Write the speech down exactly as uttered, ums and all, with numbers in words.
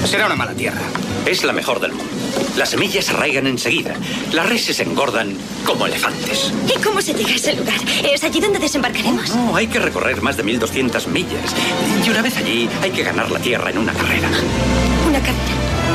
Será una mala tierra. Es la mejor del mundo. Las semillas arraigan enseguida. Las reses engordan como elefantes. ¿Y cómo se llega a ese lugar? ¿Es allí donde desembarcaremos? No, no, hay que recorrer más de mil doscientas millas. Y una vez allí hay que ganar la tierra en una carrera. ¿Una carrera?